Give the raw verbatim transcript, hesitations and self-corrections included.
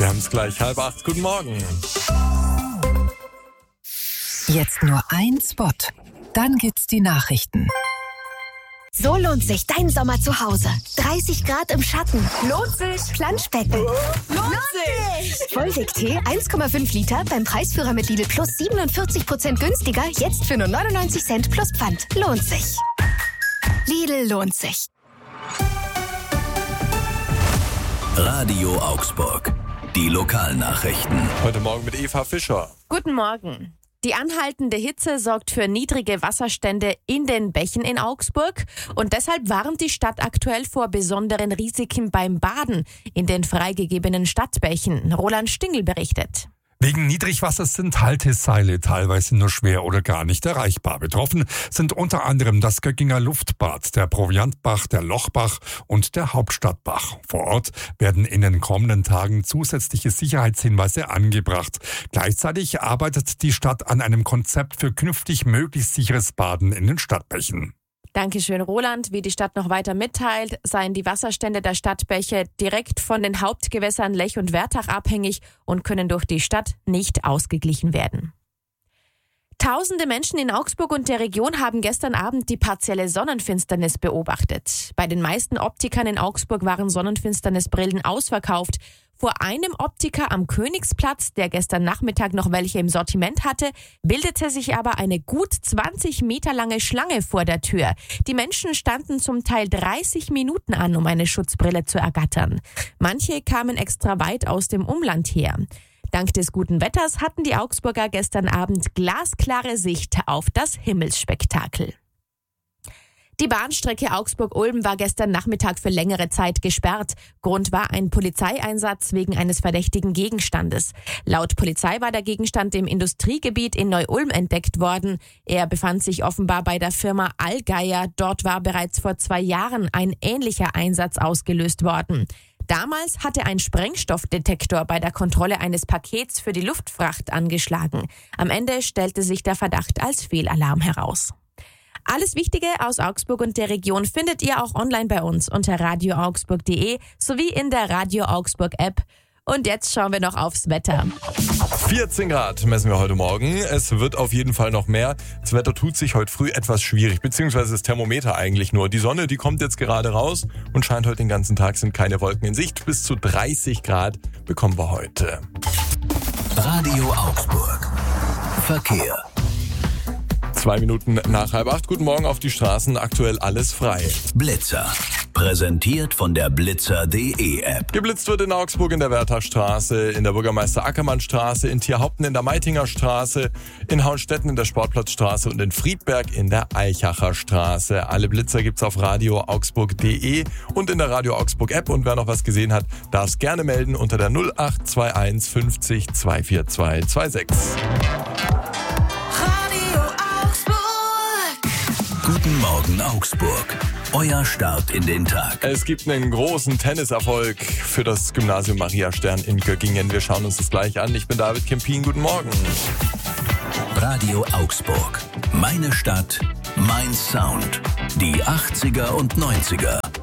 Wir haben es gleich halb acht. Guten Morgen. Jetzt nur ein Spot. Dann gibt's die Nachrichten. So lohnt sich dein Sommer zu Hause. dreißig Grad im Schatten. Lohnt sich. Planschbecken. Lohnt sich. Volvic-Tee eins Komma fünf Liter beim Preisführer mit Lidl Plus siebenundvierzig Prozent günstiger. Jetzt für nur neunundneunzig Cent plus Pfand. Lohnt sich. Lidl lohnt sich. Radio Augsburg. Die Lokalnachrichten. Heute Morgen mit Eva Fischer. Guten Morgen. Die anhaltende Hitze sorgt für niedrige Wasserstände in den Bächen in Augsburg und deshalb warnt die Stadt aktuell vor besonderen Risiken beim Baden in den freigegebenen Stadtbächen. Roland Stingl berichtet. Wegen Niedrigwassers sind Halteseile teilweise nur schwer oder gar nicht erreichbar. Betroffen sind unter anderem das Gögginger Luftbad, der Proviantbach, der Lochbach und der Hauptstadtbach. Vor Ort werden in den kommenden Tagen zusätzliche Sicherheitshinweise angebracht. Gleichzeitig arbeitet die Stadt an einem Konzept für künftig möglichst sicheres Baden in den Stadtbächen. Dankeschön, Roland. Wie die Stadt noch weiter mitteilt, seien die Wasserstände der Stadtbäche direkt von den Hauptgewässern Lech und Wertach abhängig und können durch die Stadt nicht ausgeglichen werden. Tausende Menschen in Augsburg und der Region haben gestern Abend die partielle Sonnenfinsternis beobachtet. Bei den meisten Optikern in Augsburg waren Sonnenfinsternisbrillen ausverkauft. Vor einem Optiker am Königsplatz, der gestern Nachmittag noch welche im Sortiment hatte, bildete sich aber eine gut zwanzig Meter lange Schlange vor der Tür. Die Menschen standen zum Teil dreißig Minuten an, um eine Schutzbrille zu ergattern. Manche kamen extra weit aus dem Umland her. Dank des guten Wetters hatten die Augsburger gestern Abend glasklare Sicht auf das Himmelsspektakel. Die Bahnstrecke Augsburg-Ulm war gestern Nachmittag für längere Zeit gesperrt. Grund war ein Polizeieinsatz wegen eines verdächtigen Gegenstandes. Laut Polizei war der Gegenstand im Industriegebiet in Neu-Ulm entdeckt worden. Er befand sich offenbar bei der Firma Allgeier. Dort war bereits vor zwei Jahren ein ähnlicher Einsatz ausgelöst worden. Damals hatte ein Sprengstoffdetektor bei der Kontrolle eines Pakets für die Luftfracht angeschlagen. Am Ende stellte sich der Verdacht als Fehlalarm heraus. Alles Wichtige aus Augsburg und der Region findet ihr auch online bei uns unter radio augsburg punkt de sowie in der Radio Augsburg App. Und jetzt schauen wir noch aufs Wetter. vierzehn Grad messen wir heute Morgen. Es wird auf jeden Fall noch mehr. Das Wetter tut sich heute früh etwas schwierig, beziehungsweise das Thermometer eigentlich nur. Die Sonne, die kommt jetzt gerade raus und scheint heute den ganzen Tag, sind keine Wolken in Sicht. Bis zu dreißig Grad bekommen wir heute. Radio Augsburg. Verkehr. Zwei Minuten nach halb acht. Guten Morgen auf die Straßen. Aktuell alles frei. Blitzer. Präsentiert von der blitzer punkt de App. Geblitzt wird in Augsburg in der Wertachstraße, in der Bürgermeister Ackermann Straße, in Tierhaupten in der Meitinger Straße, in Hauenstetten in der Sportplatzstraße und in Friedberg in der Eichacher Straße. Alle Blitzer gibt's auf radio augsburg punkt de und in der Radio Augsburg App. Und wer noch was gesehen hat, darf es gerne melden unter der null acht zwei eins fünfzig zwei vier zwei zwei sechs. Guten Morgen Augsburg. Euer Start in den Tag. Es gibt einen großen Tenniserfolg für das Gymnasium Maria Stern in Göggingen. Wir schauen uns das gleich an. Ich bin David Kempin. Guten Morgen. Radio Augsburg. Meine Stadt, mein Sound. Die achtziger und neunziger.